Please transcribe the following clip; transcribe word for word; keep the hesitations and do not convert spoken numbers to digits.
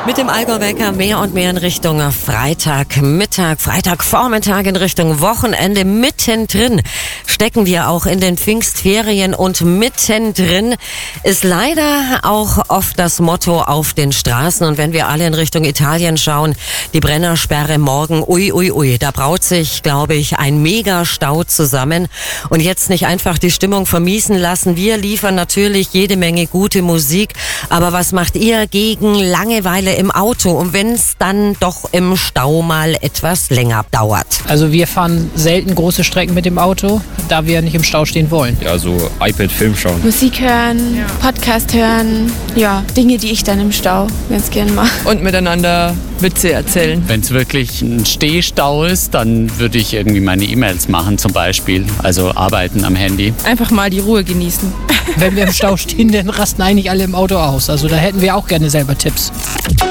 Mit dem Allgäu-Wecker mehr und mehr in Richtung Freitagmittag, Freitagvormittag in Richtung Wochenende. Mittendrin stecken wir auch in den Pfingstferien und mittendrin ist leider auch oft das Motto auf den Straßen. Und wenn wir alle in Richtung Italien schauen, die Brennersperre morgen, ui, ui, ui, da braut sich, glaube ich, ein Megastau zusammen. Und jetzt nicht einfach die Stimmung vermiesen lassen. Wir liefern natürlich jede Menge gute Musik. Aber was macht ihr gegen Langeweile im Auto und wenn es dann doch im Stau mal etwas länger dauert? Also wir fahren selten große Strecken mit dem Auto, da wir nicht im Stau stehen wollen. Ja, so iPad, Film schauen. Musik hören, ja. Podcast hören, ja, Dinge, die ich dann im Stau ganz gern mache. Und miteinander Witze erzählen. Wenn es wirklich ein Stehstau ist, dann würde ich irgendwie meine E-Mails machen zum Beispiel, also arbeiten am Handy. Einfach mal die Ruhe genießen. Wenn wir im Stau stehen, dann rasten eigentlich alle im Auto aus. Also da hätten wir auch gerne selber Tipps.